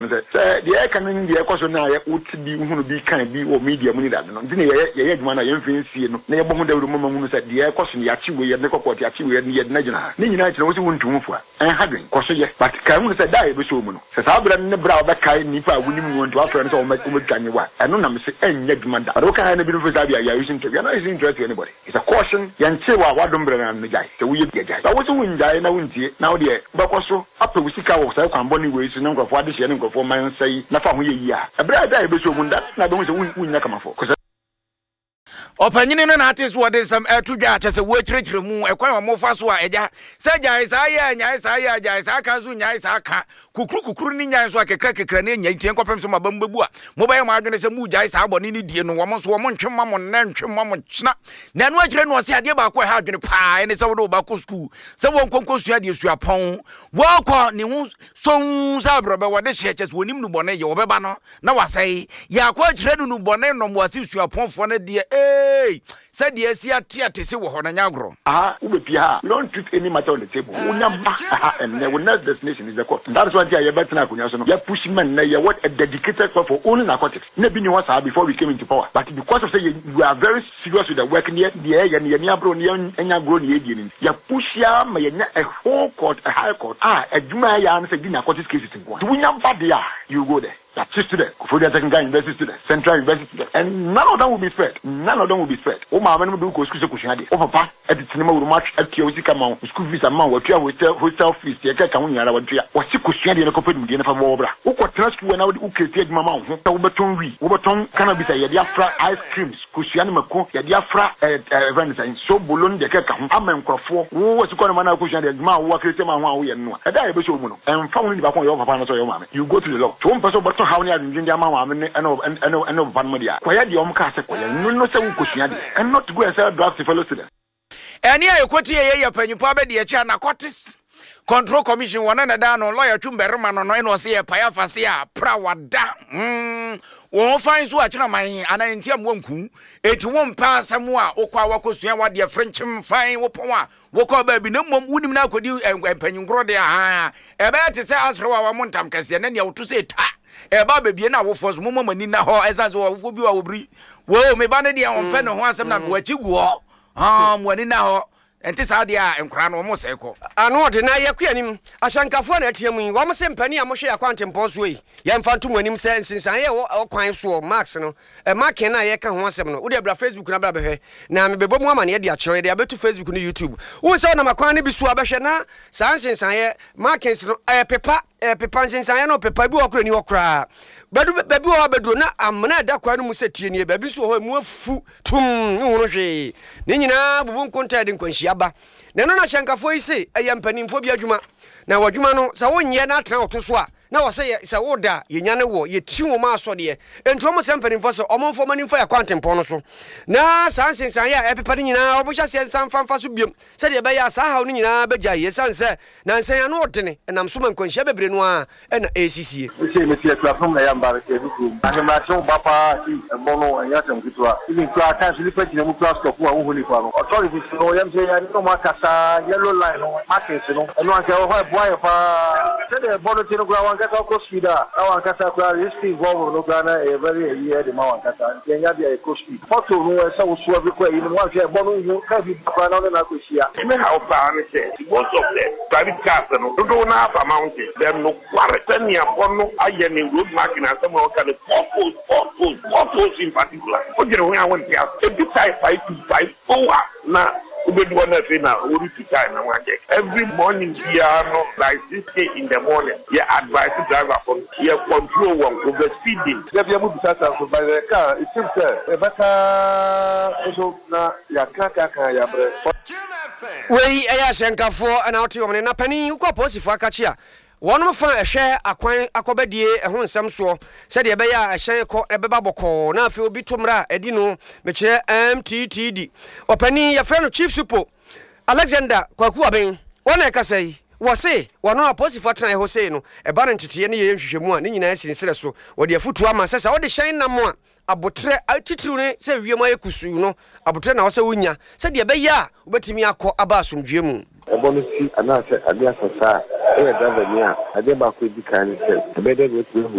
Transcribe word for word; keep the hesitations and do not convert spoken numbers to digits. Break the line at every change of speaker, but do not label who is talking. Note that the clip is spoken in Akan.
Say the can be a question now would be who be kind be or media money that no didn't ye man I am fancy no na yebo de woman said the question ya chi we na kokot ya chi we na na ni nyina chi no so wontu mfo a en hadwen koso ye but kan mu say dai be so mu no say sa bra ne bra ba kai ni pa wunim wontu afre no so o ma dwane wa eno na me say enya dwuma da ro kan na bi no for sabia ya using to you not using to anybody it's a caution yan che wa wadom bra na me jai say we ye jai ba wo so wun jai na wuntie na wo de ba koso apa we sika wo say kwan boni we so na nkofo ade hye ne nkofo man say na fa ho ye yi a ebra da e be so mu da na be mu say wun nya kama fo
Opanyini no na ate so wode sam etu dwa achese wo kirikire mu ekwan wa mofa so a eja se jai sa ya nya sa ya jai sa kan so nya sa ka kukuru kukuru ni nya so akekra kekra ne nya ntien kopem so mabambebu a mo baye mo adwene se mu jai sa abone ni die no wo mo so wo mo ntwema mo na ntwema mo china na no akire no se ade ba ko ha adwene pa ene se wo do ba ko school se wo nkonko sua de sua pon wo ko ni hu son sa brobe wo de hye chese wonim no bone ye wo beba no na wasai ya ko akire no bone no mo asi sua pon fo na de Hey, said yes, ya theatre say wo na nyagro.
Ah, we be ha. We don't treat any matter on the table. We never and the next destination is the court. That is why you better na kunya so no. You push man na you what a dedicated for only narcotics. Never knew what before we came into power. But because of say you are very serious with the work near the area near near bro near nyagro near again. You push ya ma a whole court, a high court. Ah, a juma ya na say narcotics cases in court. We never there. You go there. That's student, Kofodia Second University student, Central University student, and none of them will be spared. None of them will be spared. Oh, my man will do school kushadi. Oh, papa, at the cinema will match at T O C come school fees amount, what you have hotel hotel fees, the attack on your what you what you kushadi in a company in a favor. Who got trust when I would create mamma, Overton we, Overton cannabis, Yadiafra ice creams, Kushiani Mako, Yadiafra events, and so Bolon the Kaka, Amen Crawford, who was going to man Kushadi, and Ma, what you say, Mamma, we know. And I was so and found back on your papa, or your mamma. You go to the law. One person, but how many are in India, Mamma, and and and and Van Media. Why the Omcasa, no, no, so Kushadi, and not to go and sell drugs to fellow students.
And here you quote here, penny probably the China Cotis Control Commission, one and a down on lawyer Tumberman on no say a Payafasia, Prawada. Hm, won't find so much my and I intend one coon. It won't pass somewhere, Okawako, what dear French fine Wopoa. Woko baby no mum wouldn't now could you and penny grow there. A better to say as for our montam Cassian and you to say ta. E ba be na wo force mo mo ni na ho ezan so wo bi wa obri wo me ba ne dia on pe no ho asem na ko achi gu ho ah mo ni na ho enti sa dia enkra no mo se ko
ano de na ye kwanim ashankafo na atiam yi wo mo se mpani a mo hwe akwantempon so yi ye mfa ntom anim se nsinsan ye wo kwan so max no e mark na ye ka ho asem no wo de bra Facebook na bra behwe na me bebo mu amane ye de akere de abetu Facebook no YouTube wo se na makwan ne bi so abehwe na san nsinsan ye markins no e pepa e pepa nsinsan no pepa bi okra ni okra bedu bebi wo bedu na amna da kwa no mu setie ni bebi so ho mu afu tum hunu hwe ni nyina bubu nkonta de nkwanhia ba na no na shankafo yi se eye mpanimfo bi adwuma na wadwuma no sa wonye na atena otoso a na wose sa woda ye nyane wo ye ti wo ma so de enti wo mo se mpanimfo so omonfo manimfo ya kwantempon no so na sansensan ya epepa ni nyina obusha se sanfanfa so biem se de be ya sa hawo ni nyina beja ye sanse na nsan ya no odene enam so man kwanhia bebre no a na A C C
we say me tie platform na ya mbare ke biku animation bapa ti bono anya tem kitwa even kwa kan so lipa jina mu class stop wa wo holi kwa no authority no yam say ya no makasa yellow line no market no no anke wo ho boy fa se de bono ti no gwa kasa ko speeda awan kasa ko risky go no gana e very year de mawan kasa yenya dia e ko speed photo no e sa wo so abi ko yi no wa hwe bono hu ka bi pa na na ko sia me how pa me say most of them private cars no do na pa mountain them no quarter ni abono aye ni road mark na some o ka the purpose purpose purpose in particular o jere ho ya won dia e bi type five to five four na every morning we are not like this day in the morning. You advise the driver from here control one over speeding. If you move by the car, it seems that better also na ya kaka ya bre.
We aya shankafo ana oti omne na pani ukwa posifo akachia. One of a share a quine a cobedie a hon some so said ye beya a share co a babako na feel bitumra edino meche M T T D or penny your friend chief supo Alexander Kwakuaben one I can say was say one no posifo try Jose no a baron to tie ye hwehwemu a ni nyina sinsere so wo de futu ama sesa wo de shine na mo a abotre atitru ne se wiema yekusu no abotre na wo se wonya said ye beya wo betimi akọ aba asomdwemu
a bonus and I said, I guess I saw a driver near. I did back with the kind of said, I better go to